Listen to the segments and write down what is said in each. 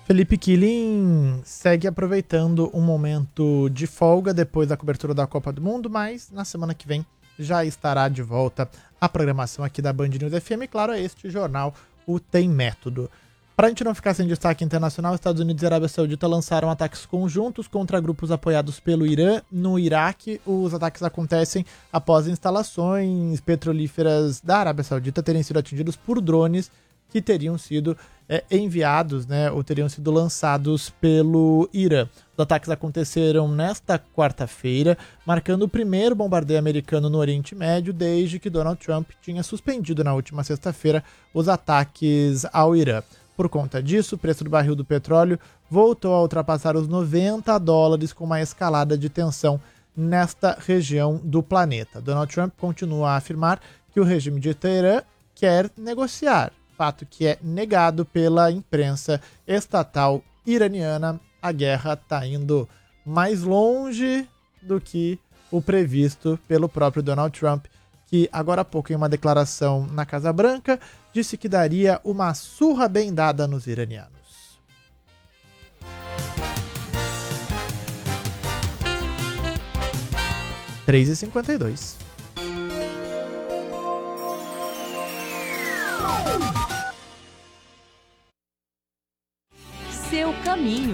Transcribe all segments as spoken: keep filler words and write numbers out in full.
Felipe Killing segue aproveitando um momento de folga depois da cobertura da Copa do Mundo, mas na semana que vem já estará de volta a programação aqui da Band News F M. Claro, é este jornal, o Tem Método. Para a gente não ficar sem destaque internacional, Estados Unidos e Arábia Saudita lançaram ataques conjuntos contra grupos apoiados pelo Irã no Iraque. Os ataques acontecem após instalações petrolíferas da Arábia Saudita terem sido atingidos por drones que teriam sido é, enviados, né, ou teriam sido lançados pelo Irã. Os ataques aconteceram nesta quarta-feira, marcando o primeiro bombardeio americano no Oriente Médio desde que Donald Trump tinha suspendido na última sexta-feira os ataques ao Irã. Por conta disso, o preço do barril do petróleo voltou a ultrapassar os noventa dólares, com uma escalada de tensão nesta região do planeta. Donald Trump continua a afirmar que o regime de Teherã quer negociar, fato que é negado pela imprensa estatal iraniana. A guerra está indo mais longe do que o previsto pelo próprio Donald Trump, que agora há pouco, em uma declaração na Casa Branca, disse que daria uma surra bem dada nos iranianos. três e cinquenta e dois. Seu caminho.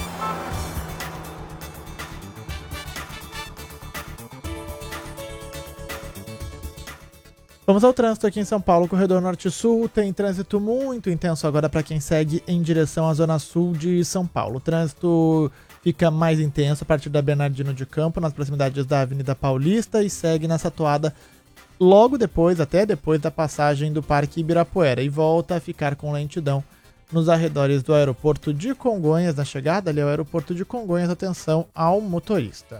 Vamos ao trânsito aqui em São Paulo. Corredor Norte-Sul tem trânsito muito intenso agora para quem segue em direção à Zona Sul de São Paulo. O trânsito fica mais intenso a partir da Bernardino de Campo, nas proximidades da Avenida Paulista, e segue nessa toada logo depois, até depois da passagem do Parque Ibirapuera, e volta a ficar com lentidão nos arredores do aeroporto de Congonhas. Na chegada ali ao aeroporto de Congonhas, atenção ao motorista.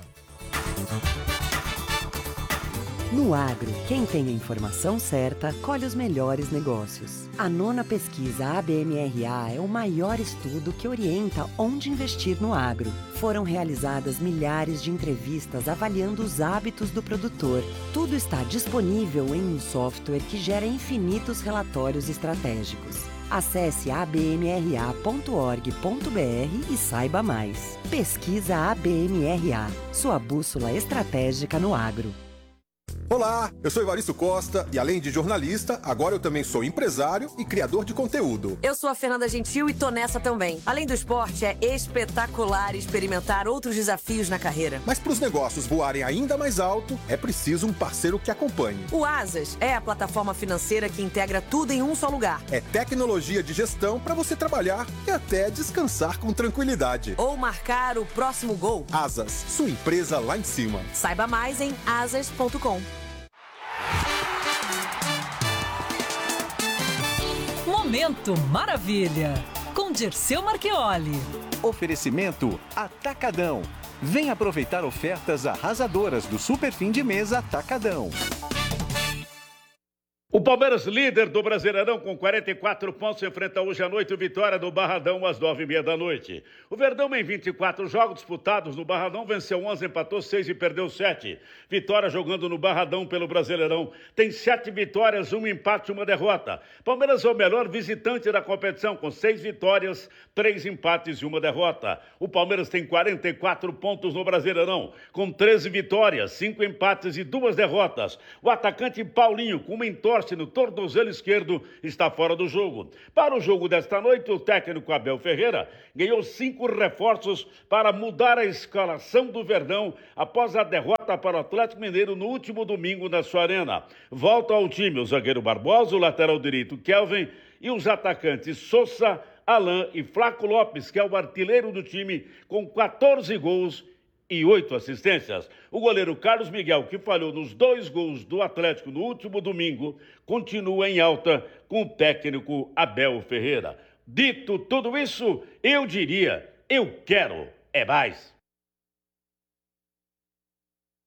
No agro, quem tem a informação certa, colhe os melhores negócios. A nona pesquisa A B M R A é o maior estudo que orienta onde investir no agro. Foram realizadas milhares de entrevistas avaliando os hábitos do produtor. Tudo está disponível em um software que gera infinitos relatórios estratégicos. Acesse a b m r a ponto org ponto b r e saiba mais. Pesquisa A B M R A, sua bússola estratégica no agro. Olá, eu sou Evaristo Costa e, além de jornalista, agora eu também sou empresário e criador de conteúdo. Eu sou a Fernanda Gentil e tô nessa também. Além do esporte, é espetacular experimentar outros desafios na carreira. Mas para os negócios voarem ainda mais alto, é preciso um parceiro que acompanhe. O Asas é a plataforma financeira que integra tudo em um só lugar. É tecnologia de gestão para você trabalhar e até descansar com tranquilidade. Ou marcar o próximo gol. Asas, sua empresa lá em cima. Saiba mais em asas ponto com. Momento Maravilha, com Dirceu Marchioli. Oferecimento Atacadão. Vem aproveitar ofertas arrasadoras do Super Fim de Mês Atacadão. O Palmeiras, líder do Brasileirão, com quarenta e quatro pontos, enfrenta hoje à noite o Vitória do Barradão, às nove e meia da noite. O Verdão, em vinte e quatro jogos disputados no Barradão, venceu onze, empatou seis e perdeu sete. Vitória, jogando no Barradão pelo Brasileirão, tem sete vitórias, um empate e uma derrota. Palmeiras é o melhor visitante da competição, com seis vitórias, três empates e uma derrota. O Palmeiras tem quarenta e quatro pontos no Brasileirão, com treze vitórias, cinco empates e duas derrotas. O atacante Paulinho, com uma entorse no tornozelo esquerdo, está fora do jogo. Para o jogo desta noite, o técnico Abel Ferreira ganhou cinco reforços para mudar a escalação do Verdão após a derrota para o Atlético Mineiro no último domingo na sua arena. Volta ao time o zagueiro Barbosa, o lateral direito Kelvin e os atacantes Sousa, Alain e Flaco Lopes, que é o artilheiro do time, com quatorze gols e oito assistências. O goleiro Carlos Miguel, que falhou nos dois gols do Atlético no último domingo, continua em alta com o técnico Abel Ferreira. Dito tudo isso, eu diria, eu quero é mais.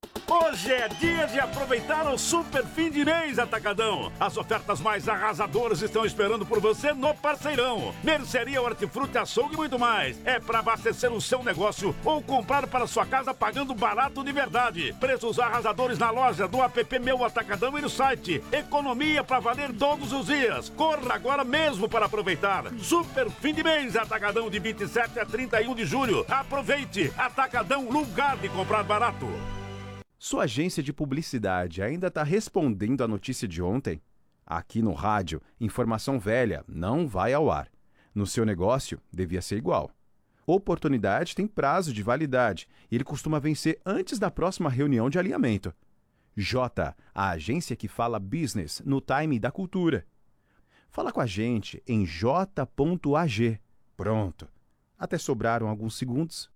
Hoje é dia de aproveitar o super fim de mês Atacadão. As ofertas mais arrasadoras estão esperando por você no Parceirão. Mercearia, hortifruti, açougue e muito mais. É para abastecer o seu negócio ou comprar para sua casa pagando barato de verdade. Preços arrasadores na loja, do app Meu Atacadão e no site. Economia para valer todos os dias. Corra agora mesmo para aproveitar. Super fim de mês Atacadão de vinte e sete a trinta e um de julho. Aproveite. Atacadão, lugar de comprar barato. Sua agência de publicidade ainda está respondendo à notícia de ontem? Aqui no rádio, informação velha não vai ao ar. No seu negócio, devia ser igual. Oportunidade tem prazo de validade e ele costuma vencer antes da próxima reunião de alinhamento. J, a agência que fala business no time da cultura. Fala com a gente em j ponto a g. Pronto. Até sobraram alguns segundos.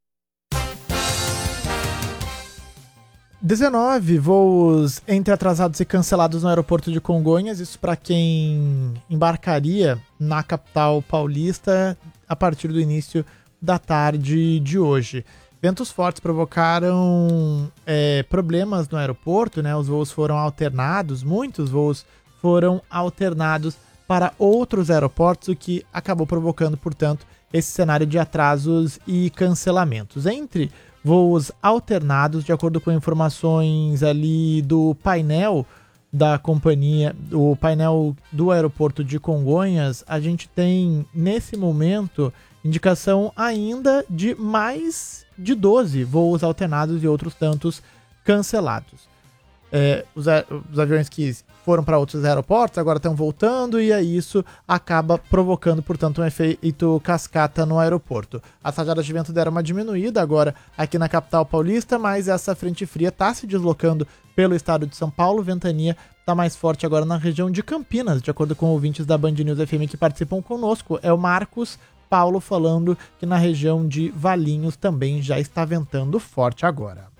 dezenove voos entre atrasados e cancelados no aeroporto de Congonhas, isso para quem embarcaria na capital paulista a partir do início da tarde de hoje. Ventos fortes provocaram é, problemas no aeroporto, né? Os voos foram alternados, muitos voos foram alternados para outros aeroportos, o que acabou provocando, portanto, esse cenário de atrasos e cancelamentos. Entre voos alternados, de acordo com informações ali do painel da companhia, o painel do aeroporto de Congonhas, a gente tem, nesse momento, indicação ainda de mais de doze voos alternados e outros tantos cancelados. É, os, os aviões que foram para outros aeroportos agora estão voltando e aí isso acaba provocando, portanto, um efeito cascata no aeroporto. As rajadas de vento deram uma diminuída agora aqui na capital paulista, mas essa frente fria está se deslocando pelo estado de São Paulo. Ventania está mais forte agora na região de Campinas, de acordo com ouvintes da Band News F M que participam conosco. É o Marcos Paulo falando que na região de Valinhos também já está ventando forte agora.